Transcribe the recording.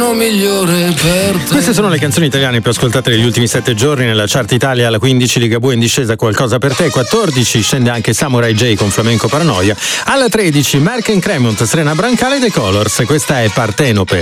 migliore per te. Queste sono le canzoni italiane più ascoltate negli ultimi 7 giorni nella chart Italia. Alla 15 Ligabue in discesa Qualcosa per te. 14 scende anche Samurai J con Flamenco Paranoia. Alla 13 Merck and Cremont, Serena Brancale, The Colors. Questa è Partenope.